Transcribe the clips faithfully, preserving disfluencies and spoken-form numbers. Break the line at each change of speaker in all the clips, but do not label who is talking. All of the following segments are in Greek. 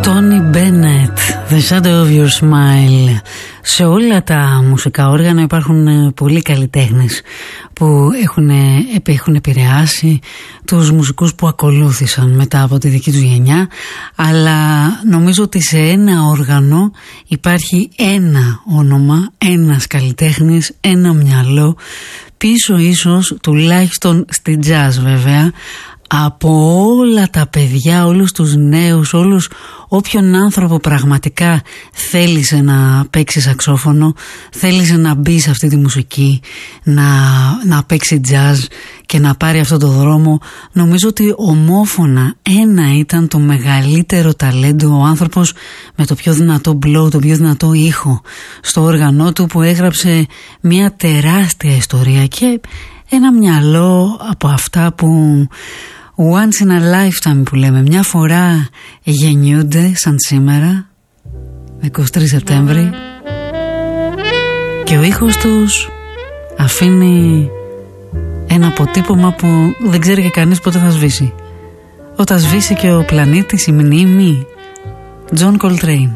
Tony Bennett, The Shadow of Your Smile. Σε όλα τα μουσικά όργανα υπάρχουν πολλοί καλλιτέχνες που έχουν, έχουν επηρεάσει τους μουσικούς που ακολούθησαν μετά από τη δική τους γενιά, αλλά νομίζω ότι σε ένα όργανο υπάρχει ένα όνομα, ένας καλλιτέχνης, ένα μυαλό πίσω, ίσως τουλάχιστον στη jazz βέβαια, από όλα τα παιδιά, όλους τους νέους, όλους όποιον άνθρωπο πραγματικά θέλησε να παίξει σαξόφωνο, θέλησε να μπει σε αυτή τη μουσική, να, να παίξει jazz και να πάρει αυτό το δρόμο. Νομίζω ότι ομόφωνα ένα ήταν το μεγαλύτερο ταλέντο, ο άνθρωπος με το πιο δυνατό blow, το πιο δυνατό ήχο στο όργανό του, που έγραψε μια τεράστια ιστορία και ένα μυαλό από αυτά που once in a lifetime που λέμε, μια φορά γεννιούνται, σαν σήμερα εικοστή τρίτη Σεπτέμβρη, και ο ήχος τους αφήνει ένα αποτύπωμα που δεν ξέρει και κανείς πότε θα σβήσει. Όταν σβήσει και ο πλανήτης, η μνήμη. John Coltrane,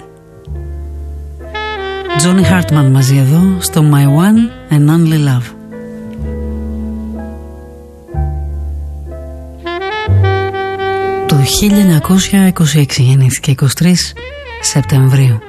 Johnny Hartman μαζί εδώ στο My One and Only Love. Το χίλια εννιακόσια είκοσι έξι γεννήθηκε, εικοστή τρίτη Σεπτεμβρίου.